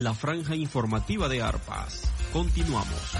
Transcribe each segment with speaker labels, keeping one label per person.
Speaker 1: La franja informativa de Arpas. Continuamos.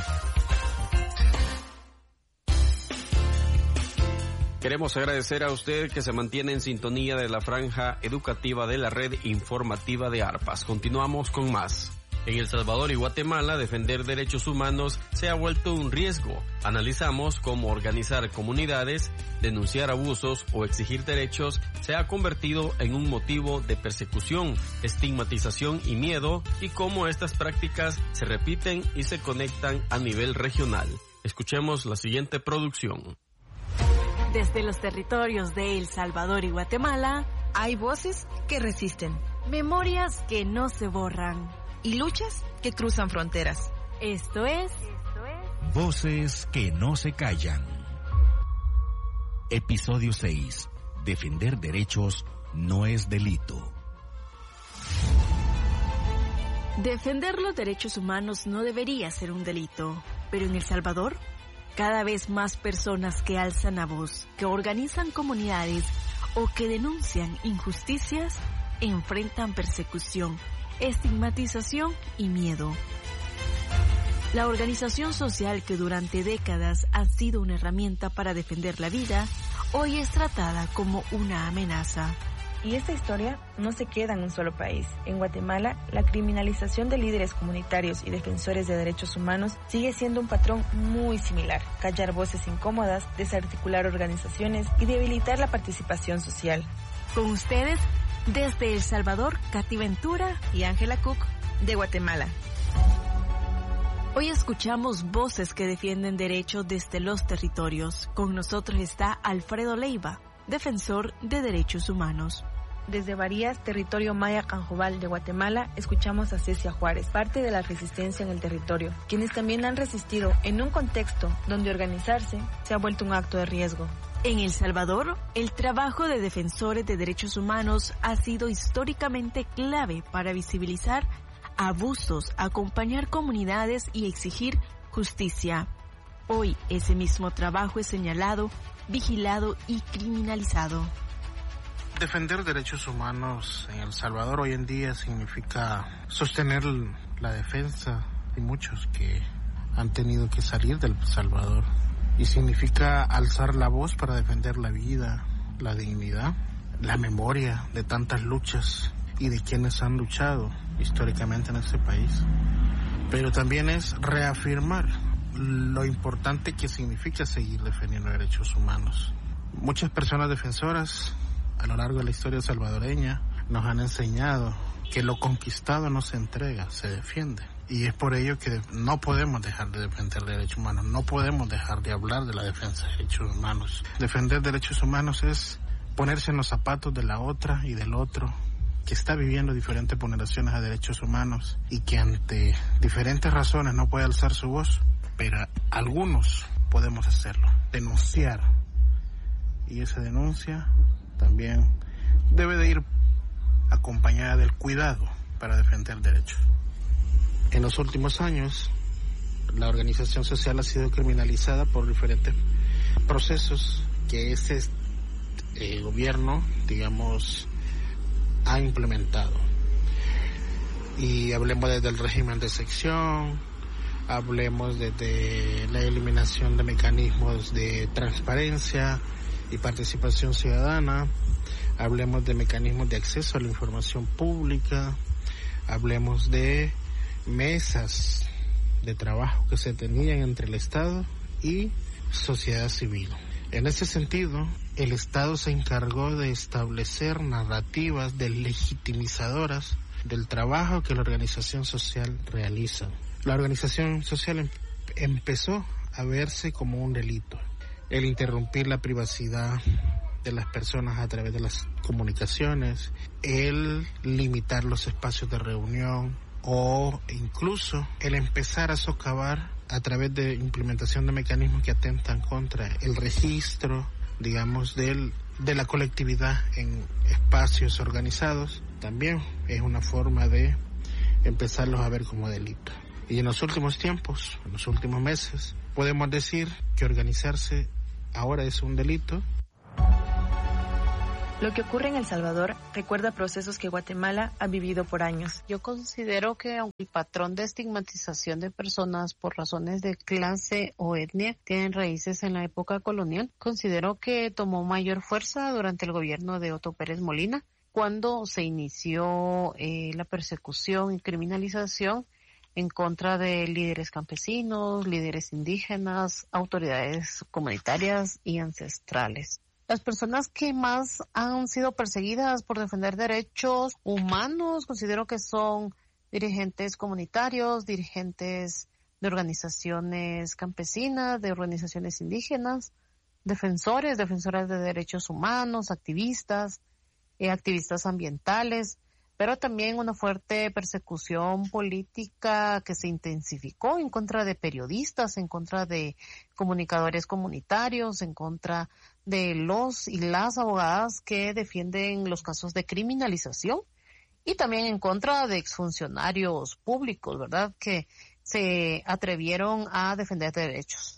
Speaker 1: Queremos agradecer a usted que se mantiene en sintonía de la franja educativa de la red informativa de Arpas. Continuamos con más. En El Salvador y Guatemala, defender derechos humanos se ha vuelto un riesgo. Analizamos cómo organizar comunidades, denunciar abusos o exigir derechos se ha convertido en un motivo de persecución, estigmatización y miedo, y cómo estas prácticas se repiten y se conectan a nivel regional. Escuchemos la siguiente producción.
Speaker 2: Desde los territorios de El Salvador y Guatemala,
Speaker 3: hay voces que resisten,
Speaker 2: memorias que no se borran
Speaker 3: y luchas que cruzan fronteras.
Speaker 2: Esto es
Speaker 4: Voces que no se callan. Episodio 6. Defender derechos no es delito.
Speaker 2: Defender los derechos humanos no debería ser un delito, pero en El Salvador, cada vez más personas que alzan la voz, que organizan comunidades o que denuncian injusticias, enfrentan persecución, estigmatización y miedo. La organización social que durante décadas ha sido una herramienta para defender la vida, hoy es tratada como una amenaza.
Speaker 5: Y esta historia no se queda en un solo país. En Guatemala, la criminalización de líderes comunitarios y defensores de derechos humanos sigue siendo un patrón muy similar. Callar voces incómodas, desarticular organizaciones y debilitar la participación social.
Speaker 2: Con ustedes, desde El Salvador, Katy Ventura
Speaker 3: y Ángela Cook, de Guatemala.
Speaker 2: Hoy escuchamos voces que defienden derechos desde los territorios. Con nosotros está Alfredo Leiva, defensor de derechos humanos.
Speaker 5: Desde Varías, territorio maya Canjobal de Guatemala, escuchamos a Cecia Juárez, parte de la resistencia en el territorio, quienes también han resistido en un contexto donde organizarse se ha vuelto un acto de riesgo.
Speaker 2: En El Salvador, el trabajo de defensores de derechos humanos ha sido históricamente clave para visibilizar abusos, acompañar comunidades y exigir justicia. Hoy, ese mismo trabajo es señalado, vigilado y criminalizado.
Speaker 6: Defender derechos humanos en El Salvador hoy en día significa sostener la defensa de muchos que han tenido que salir del Salvador, y significa alzar la voz para defender la vida, la dignidad, la memoria de tantas luchas y de quienes han luchado históricamente en este país. Pero también es reafirmar lo importante que significa seguir defendiendo derechos humanos. Muchas personas defensoras a lo largo de la historia salvadoreña nos han enseñado que lo conquistado no se entrega, se defiende. Y es por ello que no podemos dejar de defender derechos humanos, no podemos dejar de hablar de la defensa de derechos humanos. Defender derechos humanos es ponerse en los zapatos de la otra y del otro, que está viviendo diferentes vulneraciones a derechos humanos y que ante diferentes razones no puede alzar su voz, pero algunos podemos hacerlo, denunciar. Y esa denuncia también debe de ir acompañada del cuidado para defender derechos. En los últimos años, la organización social ha sido criminalizada por diferentes procesos que ese gobierno, digamos, ha implementado. Y hablemos desde el régimen de sección, hablemos desde la eliminación de mecanismos de transparencia y participación ciudadana, hablemos de mecanismos de acceso a la información pública, hablemos de mesas de trabajo que se tenían entre el Estado y sociedad civil. En ese sentido, el Estado se encargó de establecer narrativas deslegitimizadoras del trabajo que la organización social realiza. La organización social empezó a verse como un delito. El interrumpir la privacidad de las personas a través de las comunicaciones, el limitar los espacios de reunión o incluso el empezar a socavar a través de implementación de mecanismos que atentan contra el registro, digamos, de la colectividad en espacios organizados, también es una forma de empezarlos a ver como delito. Y en los últimos tiempos, en los últimos meses, podemos decir que organizarse ahora es un delito.
Speaker 5: Lo que ocurre en El Salvador recuerda procesos que Guatemala ha vivido por años.
Speaker 7: Yo considero que aunque el patrón de estigmatización de personas por razones de clase o etnia tienen raíces en la época colonial, considero que tomó mayor fuerza durante el gobierno de Otto Pérez Molina, cuando se inició la persecución y criminalización en contra de líderes campesinos, líderes indígenas, autoridades comunitarias y ancestrales. Las personas que más han sido perseguidas por defender derechos humanos, considero que son dirigentes comunitarios, dirigentes de organizaciones campesinas, de organizaciones indígenas, defensoras de derechos humanos, activistas ambientales, pero también una fuerte persecución política que se intensificó en contra de periodistas, en contra de comunicadores comunitarios, en contra de los y las abogadas que defienden los casos de criminalización y también en contra de exfuncionarios públicos, ¿verdad?, que se atrevieron a defender derechos.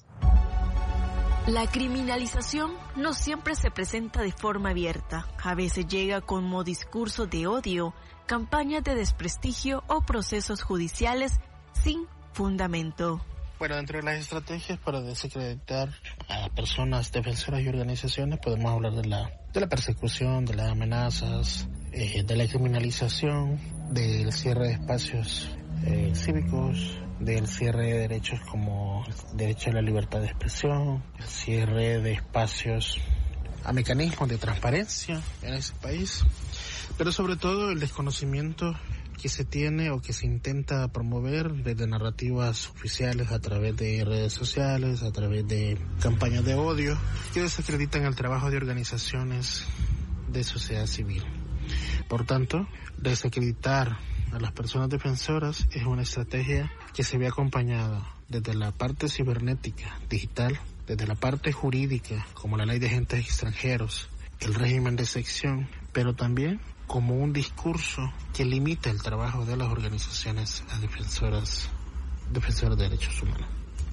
Speaker 2: La criminalización no siempre se presenta de forma abierta. A veces llega como discurso de odio, campañas de desprestigio o procesos judiciales sin fundamento.
Speaker 6: Bueno, dentro de las estrategias para desacreditar a personas defensoras y organizaciones podemos hablar de la persecución, de las amenazas, de la criminalización, del cierre de espacios cívicos, del cierre de derechos como el derecho a la libertad de expresión, el cierre de espacios a mecanismos de transparencia en ese país, pero sobre todo el desconocimiento que se tiene o que se intenta promover desde narrativas oficiales a través de redes sociales, a través de campañas de odio que desacreditan el trabajo de organizaciones de sociedad civil. Por tanto, desacreditar a las personas defensoras es una estrategia que se ve acompañada desde la parte cibernética, digital, desde la parte jurídica, como la ley de agentes extranjeros, el régimen de sección, pero también como un discurso que limita el trabajo de las organizaciones a defensoras de derechos humanos.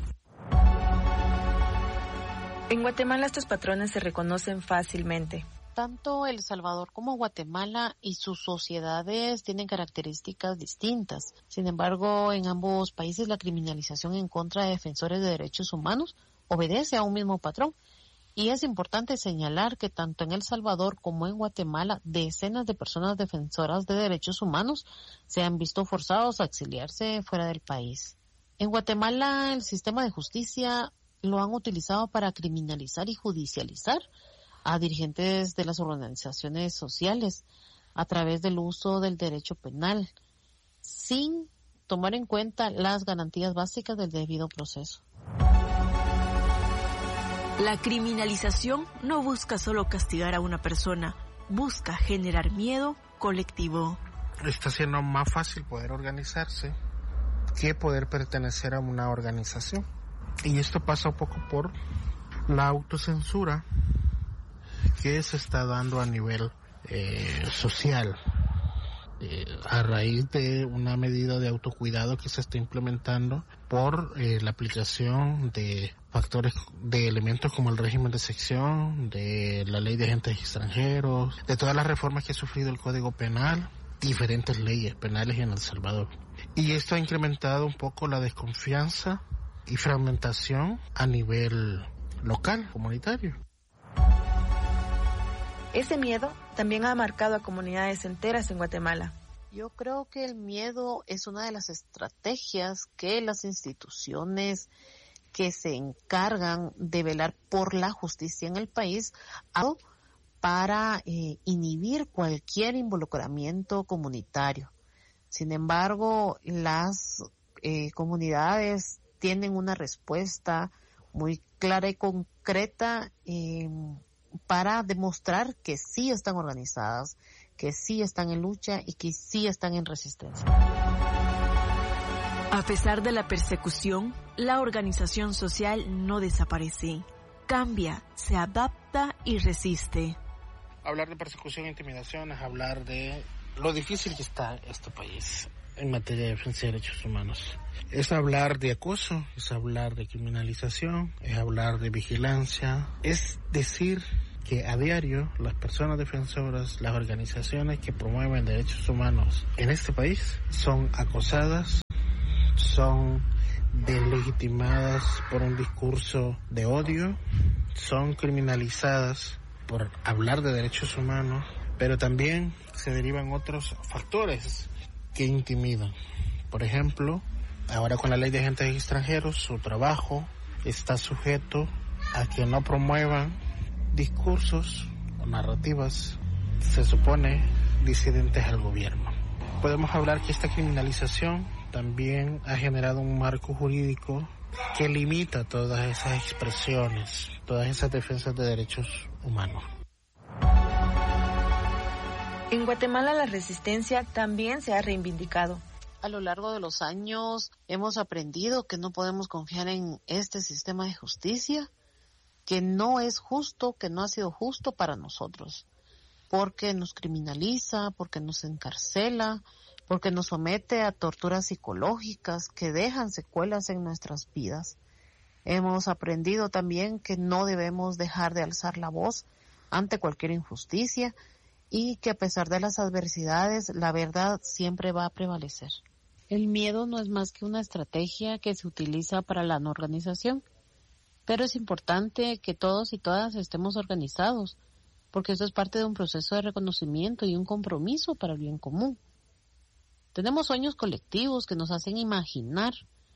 Speaker 5: En Guatemala estos patrones se reconocen fácilmente.
Speaker 7: Tanto El Salvador como Guatemala y sus sociedades tienen características distintas. Sin embargo, en ambos países la criminalización en contra de defensores de derechos humanos obedece a un mismo patrón. Y es importante señalar que tanto en El Salvador como en Guatemala decenas de personas defensoras de derechos humanos se han visto forzados a exiliarse fuera del país. En Guatemala el sistema de justicia lo han utilizado para criminalizar y judicializar a dirigentes de las organizaciones sociales a través del uso del derecho penal, sin tomar en cuenta las garantías básicas del debido proceso.
Speaker 2: La criminalización no busca solo castigar a una persona, busca generar miedo colectivo.
Speaker 6: Está siendo más fácil poder organizarse que poder pertenecer a una organización. Y esto pasa un poco por la autocensura que se está dando a nivel social a raíz de una medida de autocuidado que se está implementando por la aplicación de factores, de elementos como el régimen de sección, de la ley de agentes extranjeros, de todas las reformas que ha sufrido el Código Penal, diferentes leyes penales en El Salvador. Y esto ha incrementado un poco la desconfianza y fragmentación a nivel local, comunitario.
Speaker 5: Ese miedo también ha marcado a comunidades enteras en Guatemala.
Speaker 7: Yo creo que el miedo es una de las estrategias que las instituciones que se encargan de velar por la justicia en el país han para inhibir cualquier involucramiento comunitario. Sin embargo, las comunidades tienen una respuesta muy clara y concreta para demostrar que sí están organizadas, que sí están en lucha y que sí están en resistencia.
Speaker 2: A pesar de la persecución, la organización social no desaparece. Cambia, se adapta y resiste.
Speaker 6: Hablar de persecución e intimidación es hablar de lo difícil que está este país en materia de defensa de derechos humanos. Es hablar de acoso, es hablar de criminalización, es hablar de vigilancia, es decir que a diario las personas defensoras, las organizaciones que promueven derechos humanos en este país son acosadas, son deslegitimadas por un discurso de odio, son criminalizadas por hablar de derechos humanos, pero también se derivan otros factores que intimidan. Por ejemplo, ahora con la ley de agentes extranjeros, su trabajo está sujeto a que no promuevan discursos o narrativas, se supone, disidentes al gobierno. Podemos hablar que esta criminalización también ha generado un marco jurídico que limita todas esas expresiones, todas esas defensas de derechos humanos.
Speaker 5: En Guatemala la resistencia también se ha reivindicado.
Speaker 7: A lo largo de los años hemos aprendido que no podemos confiar en este sistema de justicia, que no es justo, que no ha sido justo para nosotros, porque nos criminaliza, porque nos encarcela, porque nos somete a torturas psicológicas que dejan secuelas en nuestras vidas. Hemos aprendido también que no debemos dejar de alzar la voz ante cualquier injusticia y que a pesar de las adversidades, la verdad siempre va a prevalecer. El miedo no es más que una estrategia que se utiliza para la no organización, pero es importante que todos y todas estemos organizados, porque eso es parte de un proceso de reconocimiento y un compromiso para el bien común. Tenemos sueños colectivos que nos hacen imaginar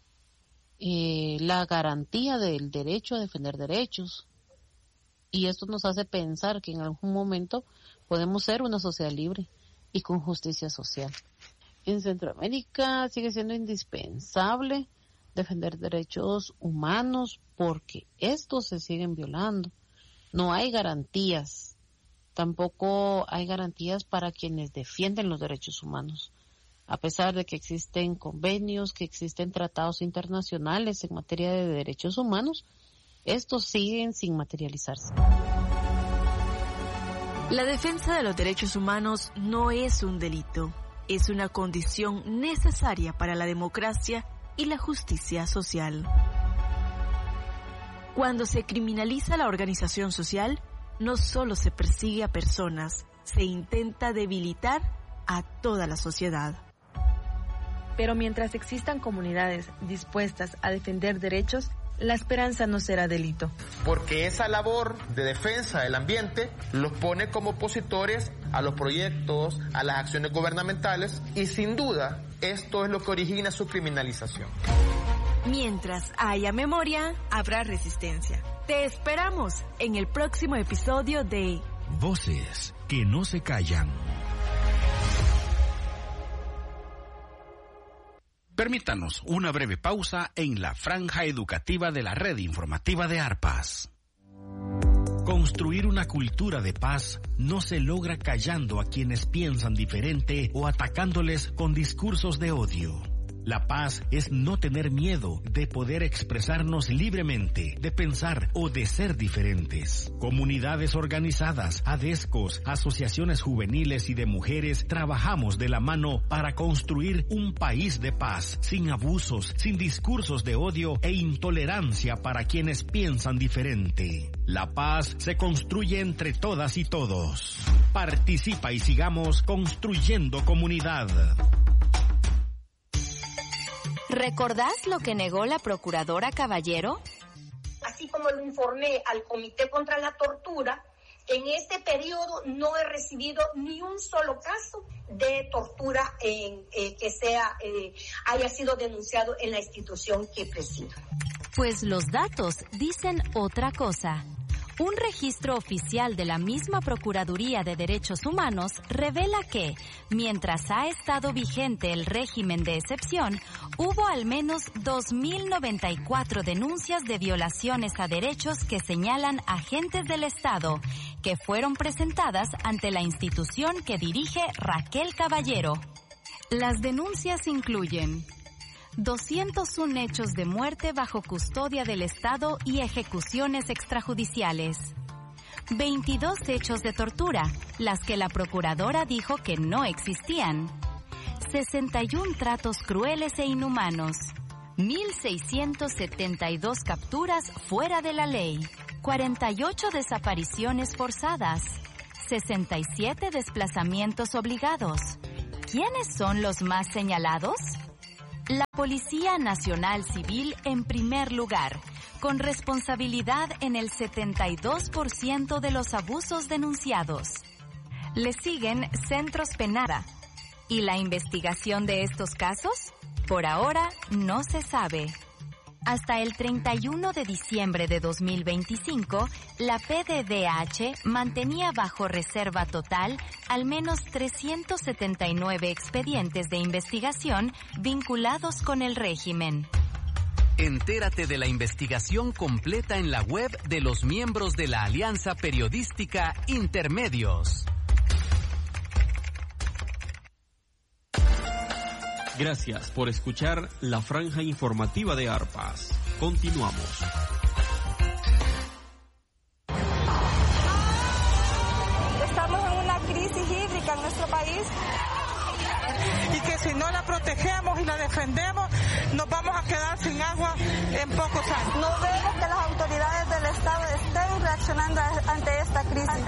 Speaker 7: la garantía del derecho a defender derechos, y esto nos hace pensar que en algún momento podemos ser una sociedad libre y con justicia social. En Centroamérica sigue siendo indispensable defender derechos humanos porque estos se siguen violando. No hay garantías, tampoco hay garantías para quienes defienden los derechos humanos. A pesar de que existen convenios, que existen tratados internacionales en materia de derechos humanos, estos siguen sin materializarse.
Speaker 2: La defensa de los derechos humanos no es un delito, es una condición necesaria para la democracia y la justicia social. Cuando se criminaliza la organización social, no solo se persigue a personas, se intenta debilitar a toda la sociedad.
Speaker 5: Pero mientras existan comunidades dispuestas a defender derechos, la esperanza no será delito.
Speaker 8: Porque esa labor de defensa del ambiente los pone como opositores a los proyectos, a las acciones gubernamentales y sin duda esto es lo que origina su criminalización.
Speaker 2: Mientras haya memoria,
Speaker 3: habrá resistencia.
Speaker 2: Te esperamos en el próximo episodio de
Speaker 4: Voces que no se callan. Permítanos una breve pausa en la franja educativa de la red informativa de ARPAS. Construir una cultura de paz no se logra callando a quienes piensan diferente o atacándoles con discursos de odio. La paz es no tener miedo de poder expresarnos libremente, de pensar o de ser diferentes. Comunidades organizadas, ADESCOS, asociaciones juveniles y de mujeres trabajamos de la mano para construir un país de paz, sin abusos, sin discursos de odio e intolerancia para quienes piensan diferente. La paz se construye entre todas y todos. Participa y sigamos construyendo comunidad.
Speaker 9: ¿Recordás lo que negó la procuradora Caballero?
Speaker 10: Así como lo informé al Comité contra la Tortura, en este periodo no he recibido ni un solo caso de tortura que haya sido denunciado en la institución que presido.
Speaker 9: Pues los datos dicen otra cosa. Un registro oficial de la misma Procuraduría de Derechos Humanos revela que, mientras ha estado vigente el régimen de excepción, hubo al menos 2.094 denuncias de violaciones a derechos que señalan agentes del Estado, que fueron presentadas ante la institución que dirige Raquel Caballero. Las denuncias incluyen 201 hechos de muerte bajo custodia del Estado y ejecuciones extrajudiciales. 22 hechos de tortura, las que la procuradora dijo que no existían. 61 tratos crueles e inhumanos. 1.672 capturas fuera de la ley, 48 desapariciones forzadas, 67 desplazamientos obligados. ¿Quiénes son los más señalados? La Policía Nacional Civil en primer lugar, con responsabilidad en el 72% de los abusos denunciados. Le siguen centros penales. ¿Y la investigación de estos casos? Por ahora no se sabe. Hasta el 31 de diciembre de 2025, la PDDH mantenía bajo reserva total al menos 379 expedientes de investigación vinculados con el régimen.
Speaker 11: Entérate de la investigación completa en la web de los miembros de la Alianza Periodística Intermedios.
Speaker 1: Gracias por escuchar la franja informativa de Arpas. Continuamos.
Speaker 12: Estamos en una crisis hídrica en nuestro país y que si no la protegemos y la defendemos, nos vamos a quedar sin agua en pocos años.
Speaker 13: No vemos que las autoridades del Estado estén reaccionando ante esta crisis.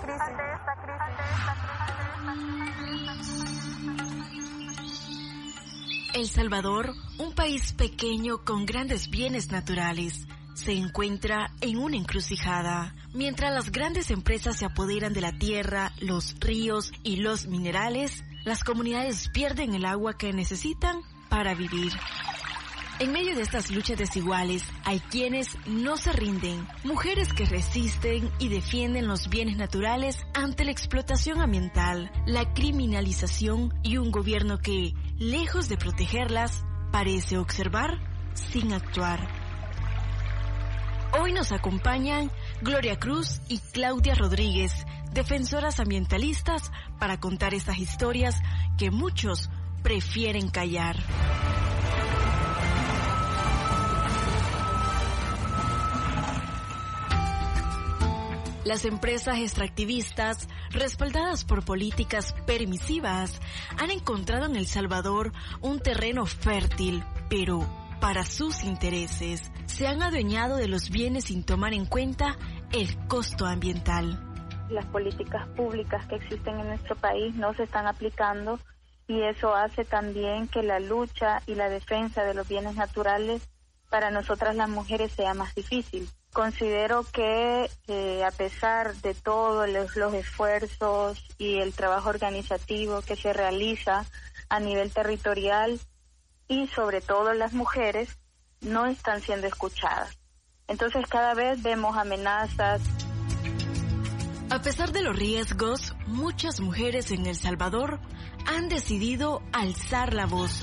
Speaker 2: El Salvador, un país pequeño con grandes bienes naturales, se encuentra en una encrucijada. Mientras las grandes empresas se apoderan de la tierra, los ríos y los minerales, las comunidades pierden el agua que necesitan para vivir. En medio de estas luchas desiguales, hay quienes no se rinden, mujeres que resisten y defienden los bienes naturales ante la explotación ambiental, la criminalización y un gobierno que, lejos de protegerlas, parece observar sin actuar. Hoy nos acompañan Gloria Cruz y Claudia Rodríguez, defensoras ambientalistas, para contar estas historias que muchos prefieren callar. Las empresas extractivistas, respaldadas por políticas permisivas, han encontrado en El Salvador un terreno fértil, pero para sus intereses se han adueñado de los bienes sin tomar en cuenta el costo ambiental.
Speaker 14: Las políticas públicas que existen en nuestro país no se están aplicando y eso hace también que la lucha y la defensa de los bienes naturales para nosotras las mujeres sea más difícil. Considero que a pesar de todos los esfuerzos y el trabajo organizativo que se realiza a nivel territorial y sobre todo las mujeres, no están siendo escuchadas. Entonces cada vez vemos amenazas.
Speaker 2: A pesar de los riesgos, muchas mujeres en El Salvador han decidido alzar la voz.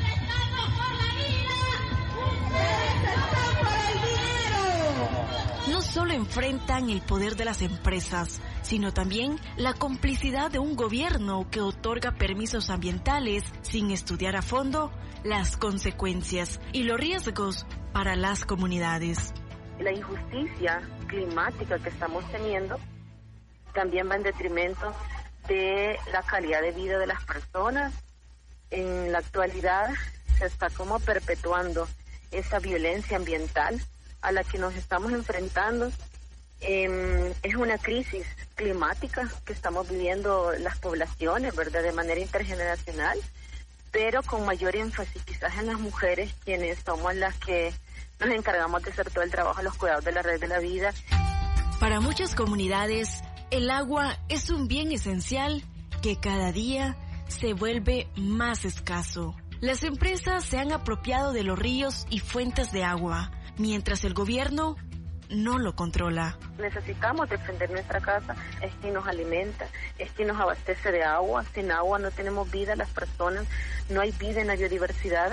Speaker 2: No solo enfrentan el poder de las empresas, sino también la complicidad de un gobierno que otorga permisos ambientales sin estudiar a fondo las consecuencias y los riesgos para las comunidades.
Speaker 15: La injusticia climática que estamos teniendo también va en detrimento de la calidad de vida de las personas. En la actualidad se está como perpetuando esa violencia ambiental a la que nos estamos enfrentando. Es una crisis climática que estamos viviendo las poblaciones, ¿verdad?, de manera intergeneracional, pero con mayor énfasis quizás en las mujeres, quienes somos las que nos encargamos de hacer todo el trabajo, los cuidados de la red de la vida.
Speaker 2: Para muchas comunidades, el agua es un bien esencial que cada día se vuelve más escaso. Las empresas se han apropiado de los ríos y fuentes de agua, mientras el gobierno no lo controla.
Speaker 15: Necesitamos defender nuestra casa, es quien nos alimenta, es quien nos abastece de agua. Sin agua no tenemos vida las personas, no hay vida en la biodiversidad.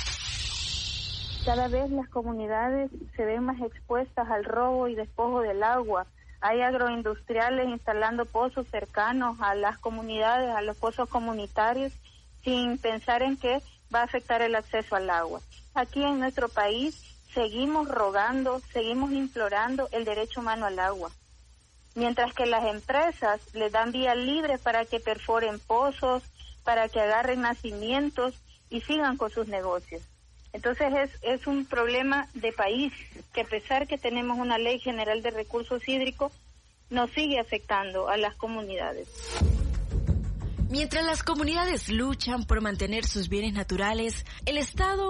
Speaker 14: Cada vez las comunidades se ven más expuestas al robo y despojo del agua. Hay agroindustriales instalando pozos cercanos a las comunidades, a los pozos comunitarios, sin pensar en que va a afectar el acceso al agua. Aquí en nuestro país seguimos rogando, seguimos implorando el derecho humano al agua, mientras que las empresas les dan vía libre para que perforen pozos, para que agarren nacimientos y sigan con sus negocios. Entonces es un problema de país que, a pesar que tenemos una ley general de recursos hídricos, nos sigue afectando a las comunidades.
Speaker 2: Mientras las comunidades luchan por mantener sus bienes naturales, el Estado